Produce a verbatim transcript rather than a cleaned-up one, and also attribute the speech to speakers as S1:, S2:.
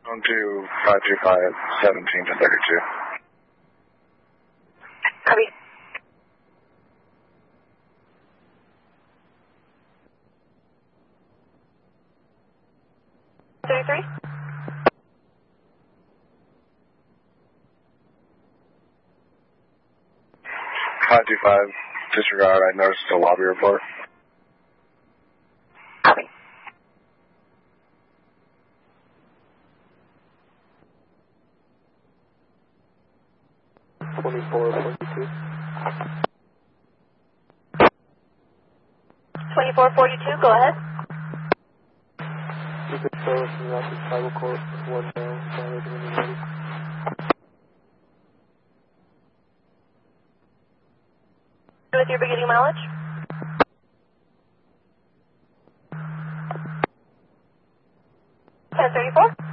S1: On to five two five, seventeen to thirty-two.
S2: Copy. thirty-three?
S1: five two five, disregard, I noticed a lobby report.
S2: Copy.
S3: twenty-four forty-two.
S2: twenty-four forty-two, go ahead.
S3: You could throw us in Rapid Tribal Court, one down, solid when you're ready.
S2: With your beginning mileage? ten thirty-four?